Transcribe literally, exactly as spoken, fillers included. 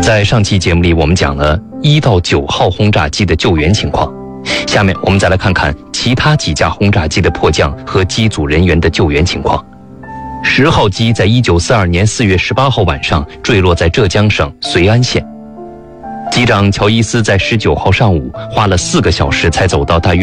在上期节目里，我们讲了一到九号轰炸机的救援情况。下面我们再来看看其他几架轰炸机的迫降和机组人员的救援情况。十号机在一九四二年四月十八号晚上坠落在浙江省绥安县。机长乔伊斯在十九号上午花了四个小时才走到大约